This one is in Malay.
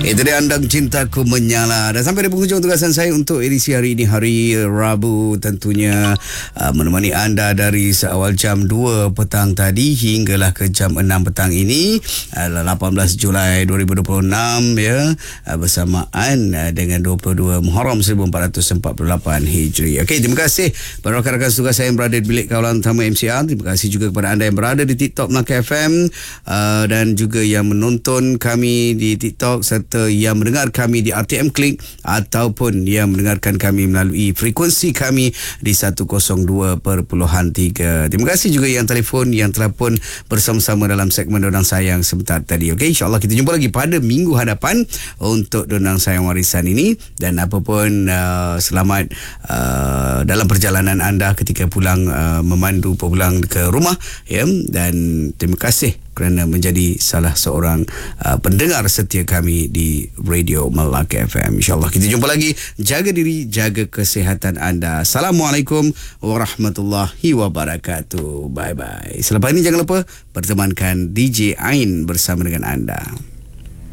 Itu dia Andang Cintaku Menyala. Dan sampai di penghujung tugasan saya untuk edisi hari ini, hari Rabu, tentunya menemani anda dari seawal jam 2 petang tadi hinggalah ke jam 6 petang ini, 18 Julai 2026 ya, bersamaan dengan 22 Muharram 1448 Hijri. Okey, terima kasih kepada rakan-rakan tugas saya yang berada di bilik kawalan utama MCR. Terima kasih juga kepada anda yang berada di TikTok Melaka FM, dan juga yang menonton kami di TikTok serta yang mendengar kami di RTM Klik ataupun yang mendengarkan kami melalui frekuensi kami di 102.3. Terima kasih juga yang telefon, yang telah pun bersama-sama dalam segmen Donang Sayang sebentar tadi. Okey, insyaAllah kita jumpa lagi pada minggu hadapan untuk Donang Sayang Warisan ini. Dan apapun, selamat dalam perjalanan anda ketika pulang, memandu pulang ke rumah ya. Dan terima kasih kerana menjadi salah seorang pendengar setia kami di Radio Melaka FM. InsyaAllah kita jumpa lagi. Jaga diri, jaga kesihatan anda. Assalamualaikum warahmatullahi wabarakatuh. Bye-bye. Selepas ini jangan lupa pertemankan DJ Ain bersama dengan anda.